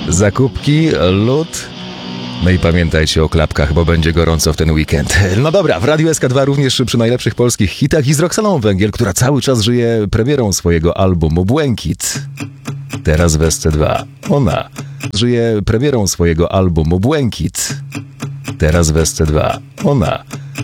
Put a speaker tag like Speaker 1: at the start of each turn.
Speaker 1: zakupki, lód. No i pamiętajcie o klapkach, bo będzie gorąco w ten weekend. No dobra, w Radiu SK2 również przy najlepszych polskich hitach i z Roxaną Węgiel, która cały czas żyje premierą swojego albumu Błękit. Teraz w SC2 ona żyje premierą swojego albumu Błękit. Teraz w SC2 ona